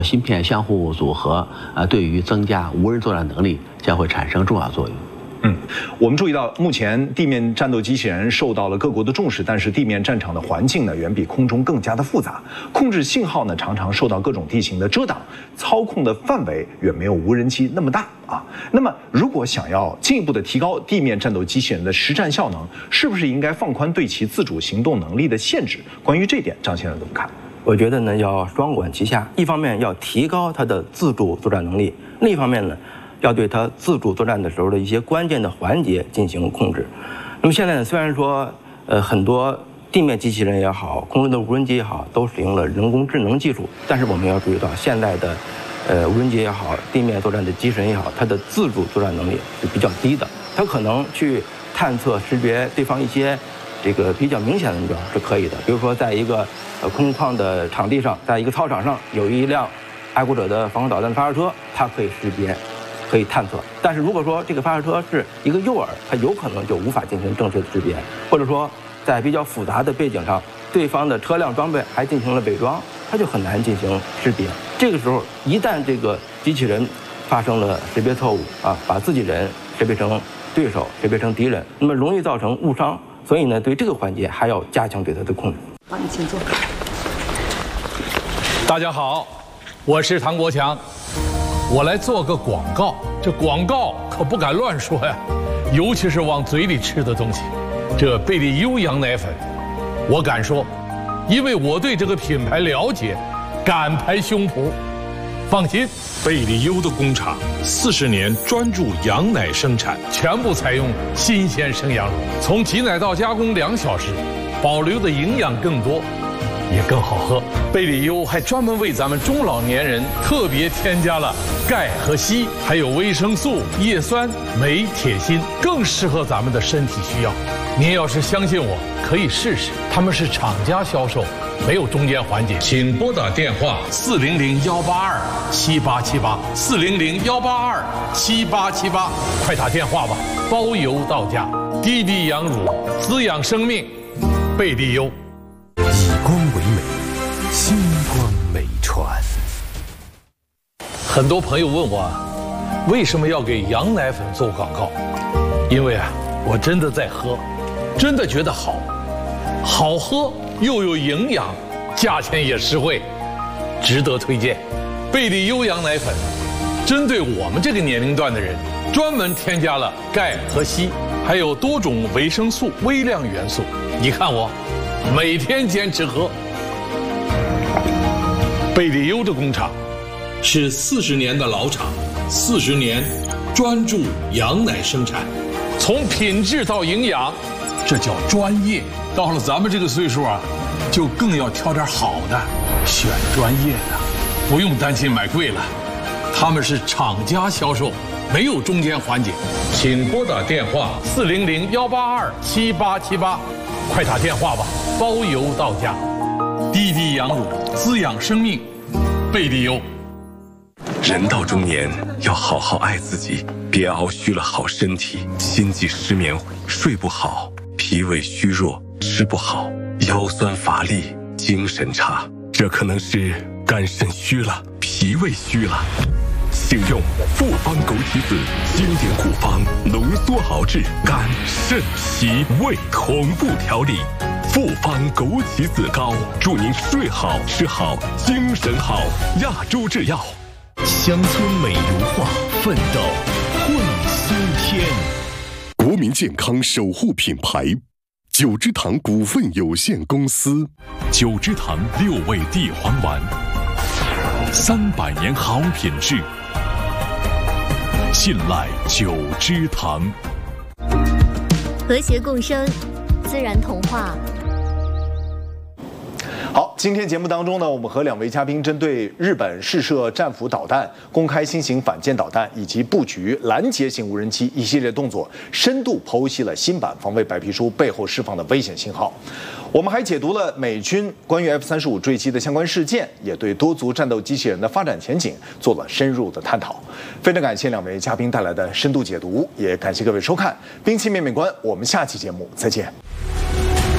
芯片相互组合对于增加无人作战能力将会产生重要作用。 我们注意到，目前地面战斗机器人受到了各国的重视，但是地面战场的环境呢，远比空中更加的复杂，控制信号呢，常常受到各种地形的遮挡，操控的范围远没有无人机那么大啊。那么，如果想要进一步的提高地面战斗机器人的实战效能，是不是应该放宽对其自主行动能力的限制？关于这点，张先生怎么看？ 我觉得呢，要双管齐下，一方面要提高它的自主作战能力，另一方面呢，要对它自主作战的时候的一些关键的环节进行控制。那么现在呢，虽然说很多地面机器人也好，空中的无人机也好，都使用了人工智能技术，但是我们要注意到，现在的无人机也好，地面作战的机器人也好，它的自主作战能力是比较低的。它可能去探测识别对方一些这个比较明显的目标是可以的，比如说在一个空旷的场地上，在一个操场上有一辆爱国者的防空导弹的发射车，它可以识别，可以探测。但是如果说这个发射车是一个诱饵，它有可能就无法进行正确的识别，或者说在比较复杂的背景上，对方的车辆装备还进行了伪装，它就很难进行识别。这个时候，一旦这个机器人发生了识别错误把自己人识别成对手，识别成敌人，那么容易造成误伤。所以呢，对这个环节还要加强对它的控制。 好，你请坐。 大家好，我是唐国强，我来做个广告。这广告可不敢乱说呀，尤其是往嘴里吃的东西。这贝利优羊奶粉，我敢说，因为我对这个品牌了解，敢拍胸脯。放心， 贝利优的工厂40年专注羊奶生产， 全部采用新鲜生羊乳，从挤奶到加工2小时，保留的营养更多，也更好喝。贝利优还专门为咱们中老年人特别添加了钙和硒，还有维生素、叶酸、镁、铁、锌，更适合咱们的身体需要。您要是相信我，可以试试，他们是厂家销售，没有中间环节。请拨打电话400-182-7878，400-182-7878，快打电话吧，包邮到家。滴滴羊乳滋养生命，贝利优。 以光为美，星光美传。 很多朋友问我，为什么要给羊奶粉做广告？因为我真的在喝，真的觉得好喝又有营养，价钱也实惠，值得推荐。贝利优羊奶粉针对我们这个年龄段的人，专门添加了钙和硒，还有多种维生素、微量元素。你看我每天坚持喝。贝利优的工厂是40年的老厂，40年专注羊奶生产，从品质到营养，这叫专业。到了咱们这个岁数就更要挑点好的，选专业的，不用担心买贵了。他们是厂家销售，没有中间环节。请拨打电话400-182-7878，快打电话吧，包邮到家。滴滴羊乳滋养生命，贝利优。 人到中年要好好爱自己，别熬虚了好身体，心悸失眠，睡不好，脾胃虚弱，吃不好，腰酸乏力，精神差，这可能是肝肾虚了，脾胃虚了。请用复方枸杞子经典古方浓缩熬制肝肾脾胃同步调理，复方枸杞子膏，祝您睡好吃好精神好。亚洲制药。乡村美如画，奋斗混苏天。国民健康守护品牌九芝堂股份有限公司， 九芝堂6味地黄丸，300年好品质，信赖九芝堂。 和谐共生，自然童话。 好，今天节目当中呢，我们和2位嘉宾针对日本试射战斧导弹、公开新型反舰导弹以及布局拦截型无人机一系列动作，深度剖析了新版防卫白皮书背后释放的危险信号。我们还解读了美军关于 F-35坠机的相关事件，也对多足战斗机器人的发展前景做了深入的探讨。非常感谢2位嘉宾带来的深度解读，也感谢各位收看《兵器面面观》，我们下期节目再见。